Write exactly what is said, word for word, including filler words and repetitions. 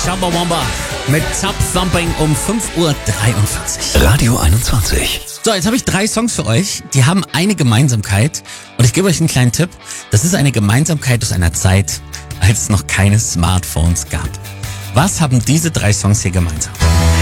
Chumbawamba mit Top Thumping um fünf Uhr dreiundvierzig. Radio einundzwanzig. So, jetzt habe ich drei Songs für euch. Die haben eine Gemeinsamkeit. Und ich gebe euch einen kleinen Tipp. Das ist eine Gemeinsamkeit aus einer Zeit, als es noch keine Smartphones gab. Was haben diese drei Songs hier gemeinsam?